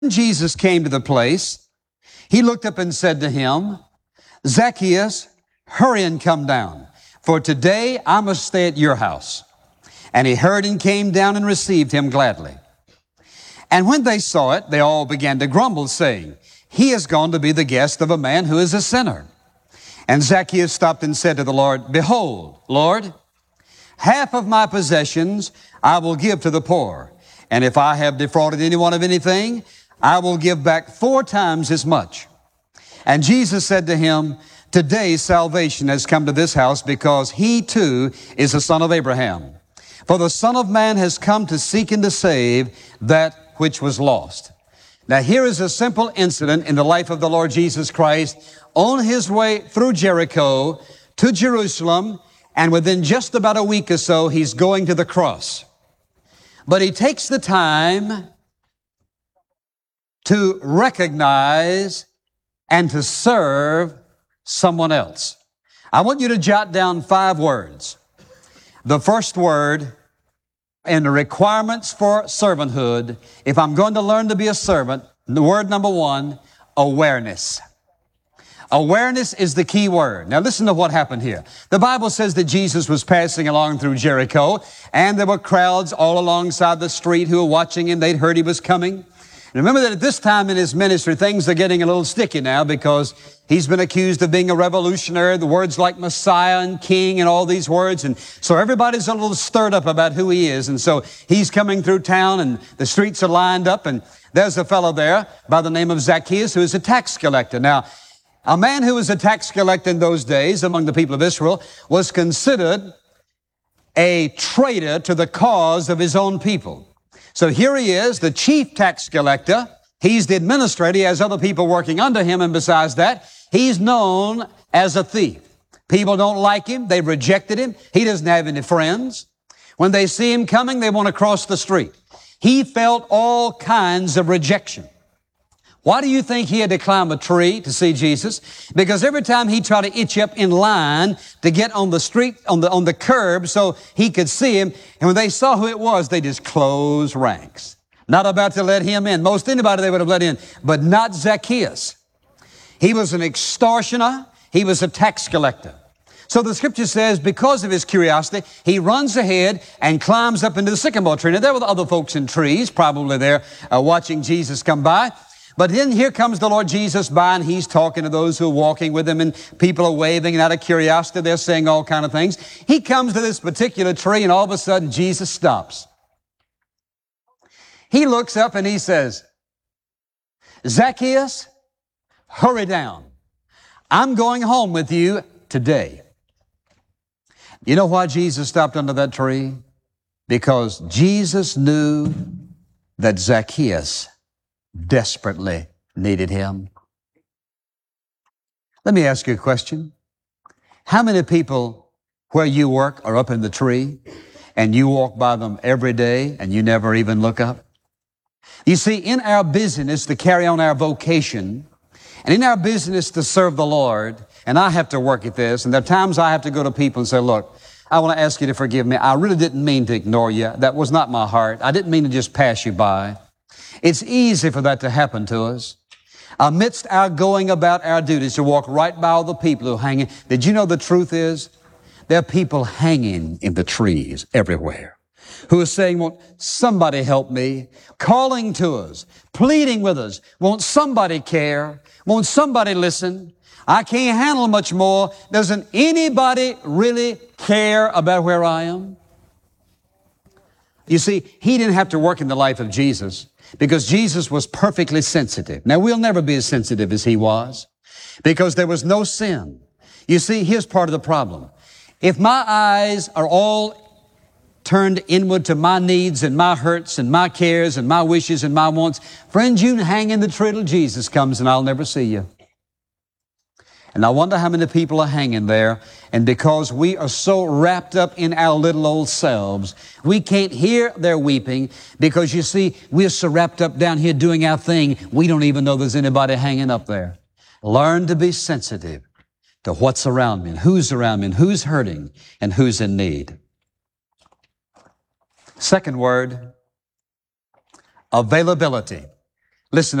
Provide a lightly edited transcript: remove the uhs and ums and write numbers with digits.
Jesus came to the place, he looked up and said to him, Zacchaeus, hurry and come down, for today I must stay at your house. And he hurried and came down and received him gladly. And when they saw it, they all began to grumble, saying, he has gone to be the guest of a man who is a sinner. And Zacchaeus stopped and said to the Lord, behold, Lord, half of my possessions I will give to the poor. And if I have defrauded anyone of anything, I will give back 4 times as much. And Jesus said to him, today salvation has come to this house, because he too is a son of Abraham. For the Son of Man has come to seek and to save that which was lost. Now here is a simple incident in the life of the Lord Jesus Christ on his way through Jericho to Jerusalem, and within just about a week or so, he's going to the cross. But he takes the time to recognize and to serve someone else. I want you to jot down 5 words. The first word in the requirements for servanthood, if I'm going to learn to be a servant, the word number 1, awareness. Awareness is the key word. Now listen to what happened here. The Bible says that Jesus was passing along through Jericho, and there were crowds all alongside the street who were watching him. They'd heard he was coming. Remember that at this time in his ministry, things are getting a little sticky now, because he's been accused of being a revolutionary, the words like Messiah and King and all these words. And so everybody's a little stirred up about who he is. And so he's coming through town, and the streets are lined up, and there's a fellow there by the name of Zacchaeus, who is a tax collector. Now, a man who was a tax collector in those days among the people of Israel was considered a traitor to the cause of his own people. So here he is, the chief tax collector. He's the administrator. He has other people working under him. And besides that, he's known as a thief. People don't like him. They've rejected him. He doesn't have any friends. When they see him coming, they want to cross the street. He felt all kinds of rejection. Why do you think he had to climb a tree to see Jesus? Because every time he tried to itch up in line to get on the street, on the curb so he could see him, and when they saw who it was, they just closed ranks. Not about to let him in. Most anybody they would have let in, but not Zacchaeus. He was an extortioner. He was a tax collector. So the scripture says, because of his curiosity, he runs ahead and climbs up into the sycamore tree. Now, there were other folks in trees, probably there, watching Jesus come by. But then here comes the Lord Jesus by, and he's talking to those who are walking with him, and people are waving, and out of curiosity, they're saying all kind of things. He comes to this particular tree, and all of a sudden, Jesus stops. He looks up and he says, Zacchaeus, hurry down. I'm going home with you today. You know why Jesus stopped under that tree? Because Jesus knew that Zacchaeus desperately needed him. Let me ask you a question. How many people where you work are up in the tree and you walk by them every day and you never even look up? You see, in our business to carry on our vocation, and in our business to serve the Lord, and I have to work at this, and there are times I have to go to people and say, look, I want to ask you to forgive me. I really didn't mean to ignore you. That was not my heart. I didn't mean to just pass you by. It's easy for that to happen to us. Amidst our going about our duties, to walk right by all the people who are hanging. Did you know the truth is? There are people hanging in the trees everywhere who are saying, won't somebody help me? Calling to us, pleading with us. Won't somebody care? Won't somebody listen? I can't handle much more. Doesn't anybody really care about where I am? You see, he didn't have to work in the life of Jesus, because Jesus was perfectly sensitive. Now, we'll never be as sensitive as he was, because there was no sin. You see, here's part of the problem. If my eyes are all turned inward to my needs and my hurts and my cares and my wishes and my wants, friends, you can hang in the tree till Jesus comes and I'll never see you. And I wonder how many people are hanging there, and because we are so wrapped up in our little old selves, we can't hear their weeping, because you see, we're so wrapped up down here doing our thing, we don't even know there's anybody hanging up there. Learn to be sensitive to what's around me, and who's hurting, and who's in need. Second word, availability. Listen